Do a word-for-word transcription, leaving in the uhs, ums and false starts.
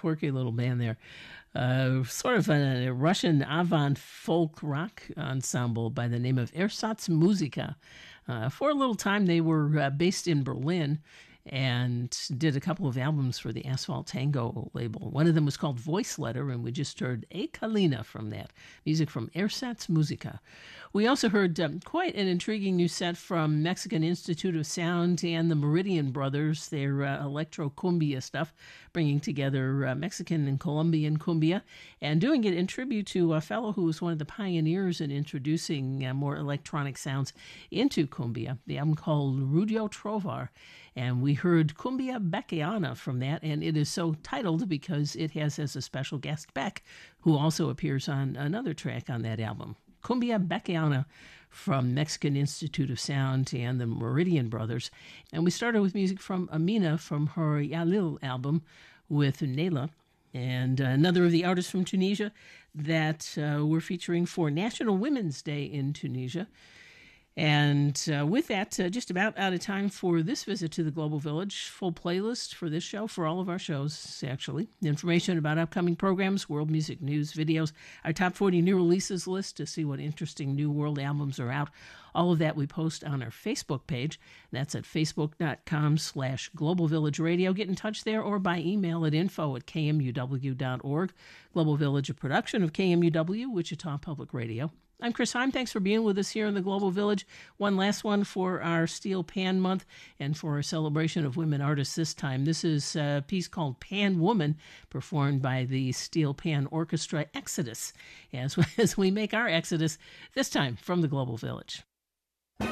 quirky little band there. Uh, sort of a Russian avant folk rock ensemble by the name of Ersatz Musica. Uh, for a little time, they were uh, based in Berlin and did a couple of albums for the Asphalt Tango label. One of them was called Voice Letter, and we just heard A Kalina from that. Music from Ersatz Musica. We also heard um, quite an intriguing new set from Mexican Institute of Sound and the Meridian Brothers, their uh, electro cumbia stuff, bringing together uh, Mexican and Colombian cumbia, and doing it in tribute to a fellow who was one of the pioneers in introducing uh, more electronic sounds into cumbia. The album called Rudio Trovar, and we heard Cumbia Beckiana from that, and it is so titled because it has as a special guest Beck, who also appears on another track on that album. Cumbia Beckiana from Mexican Institute of Sound and the Meridian Brothers. And we started with music from Amina from her Yalil album with Nela, and another of the artists from Tunisia that uh, we're featuring for National Women's Day in Tunisia. And uh, with that, uh, just about out of time for this visit to the Global Village. Full playlist for this show, for all of our shows, actually. Information about upcoming programs, world music news, videos, our top forty new releases list to see what interesting new world albums are out. All of that we post on our Facebook page. That's at facebook.com slash Global Village Radio. Get in touch there or by email at info at k m u w dot org. Global Village, a production of K M U W, Wichita Public Radio. I'm Chris Heim. Thanks for being with us here in the Global Village. One last one for our Steel Pan Month and for our celebration of women artists this time. This is a piece called Pan Woman, performed by the Steel Pan Orchestra Exodus, as, as we make our exodus this time from the Global Village.